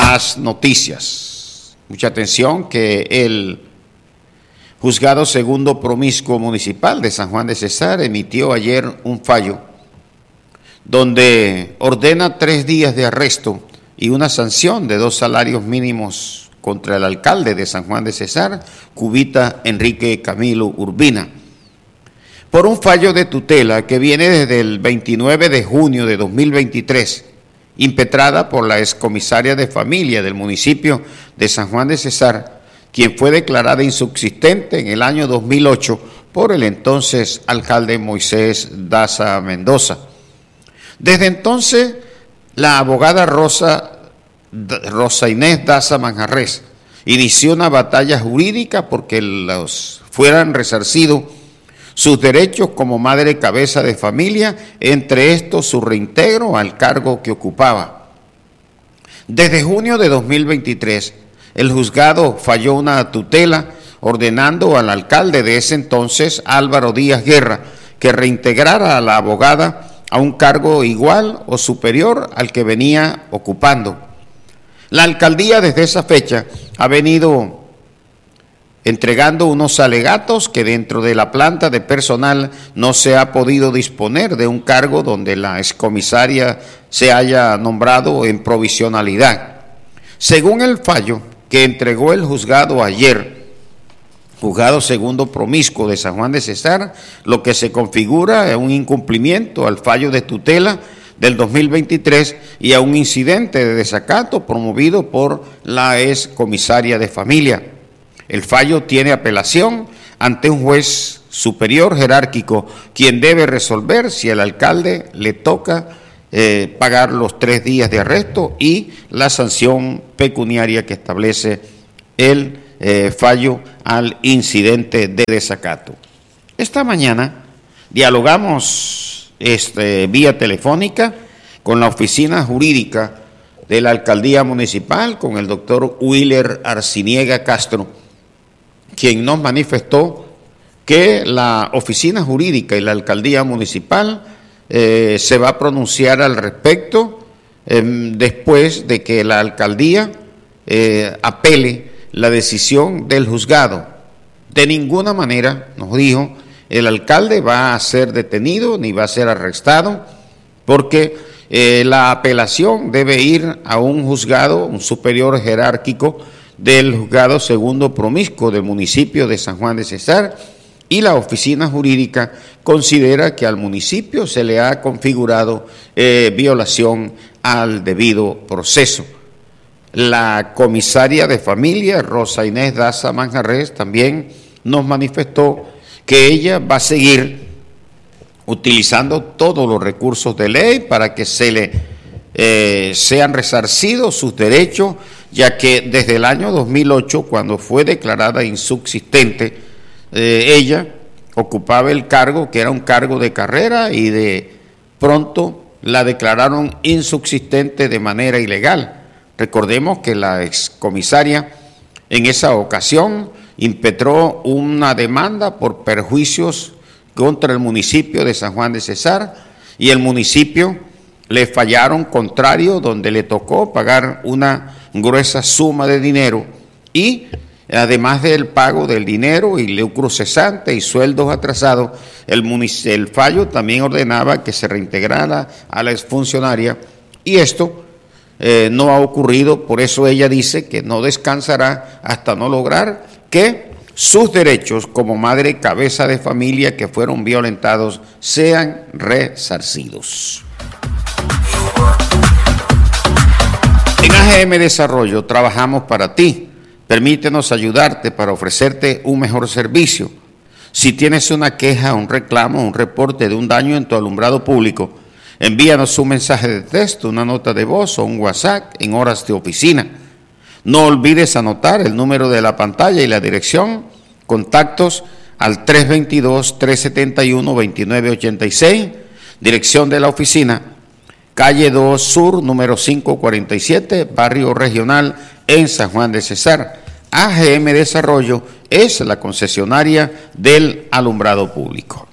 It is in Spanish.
más noticias. Mucha atención que el Juzgado Segundo Promiscuo Municipal de San Juan de Cesar emitió ayer un fallo donde ordena 3 días de arresto y una sanción de 2 salarios mínimos contra el alcalde de San Juan de Cesar, Cubita Enrique Camilo Urbina, por un fallo de tutela que viene desde el 29 de junio de 2023, impetrada por la excomisaria de familia del municipio de San Juan de Cesar, quien fue declarada insubsistente en el año 2008 por el entonces alcalde Moisés Daza Mendoza. Desde entonces, la abogada Rosa Inés Daza Manjarres inició una batalla jurídica porque los fueran resarcidos sus derechos como madre cabeza de familia, entre estos su reintegro al cargo que ocupaba. Desde junio de 2023, el juzgado falló una tutela ordenando al alcalde de ese entonces, Álvaro Díaz Guerra, que reintegrara a la abogada a un cargo igual o superior al que venía ocupando. La alcaldía desde esa fecha ha venido entregando unos alegatos que dentro de la planta de personal no se ha podido disponer de un cargo donde la excomisaria se haya nombrado en provisionalidad. Según el fallo que entregó el juzgado ayer, Juzgado Segundo Promiscuo de San Juan de Cesar, lo que se configura es un incumplimiento al fallo de tutela del 2023 y a un incidente de desacato promovido por la excomisaria de familia. El fallo tiene apelación ante un juez superior jerárquico, quien debe resolver si al alcalde le toca pagar los 3 días de arresto y la sanción pecuniaria que establece el fallo al incidente de desacato. Esta mañana dialogamos vía telefónica con la oficina jurídica de la alcaldía municipal, con el doctor Willer Arciniega Castro, quien nos manifestó que la oficina jurídica y la alcaldía municipal se va a pronunciar al respecto después de que la alcaldía apele la decisión del juzgado. De ninguna manera, nos dijo, el alcalde va a ser detenido ni va a ser arrestado, porque la apelación debe ir a un juzgado, un superior jerárquico del Juzgado Segundo Promiscuo del municipio de San Juan de Cesar, y la oficina jurídica considera que al municipio se le ha configurado violación al debido proceso. La comisaria de familia, Rosa Inés Daza Manjarres, también nos manifestó que ella va a seguir utilizando todos los recursos de ley para que se le sean resarcidos sus derechos, ya que desde el año 2008, cuando fue declarada insubsistente, ella ocupaba el cargo, que era un cargo de carrera, y de pronto la declararon insubsistente de manera ilegal. Recordemos que la excomisaria en esa ocasión impetró una demanda por perjuicios contra el municipio de San Juan de Cesar, y el municipio le fallaron contrario, donde le tocó pagar una gruesa suma de dinero, y además del pago del dinero y lucro cesante y sueldos atrasados, el fallo también ordenaba que se reintegrara a la exfuncionaria, y esto no ha ocurrido. Por eso ella dice que no descansará hasta no lograr que sus derechos como madre cabeza de familia que fueron violentados sean resarcidos. En AGM Desarrollo trabajamos para ti. Permítenos ayudarte para ofrecerte un mejor servicio. Si tienes una queja, un reclamo, un reporte de un daño en tu alumbrado público, envíanos un mensaje de texto, una nota de voz o un WhatsApp en horas de oficina. No olvides anotar el número de la pantalla y la dirección. Contactos al 322-371-2986. Dirección de la oficina, calle 2 Sur, número 547, Barrio Regional, en San Juan de Cesar. AGM Desarrollo es la concesionaria del alumbrado público.